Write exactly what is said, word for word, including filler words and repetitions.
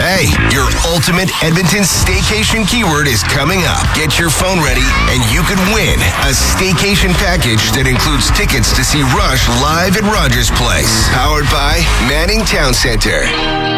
Hey, your ultimate Edmonton staycation keyword is coming up. Get your phone ready and you could win a staycation package that includes tickets to see Rush live at Rogers Place. Powered by Manning Town Center.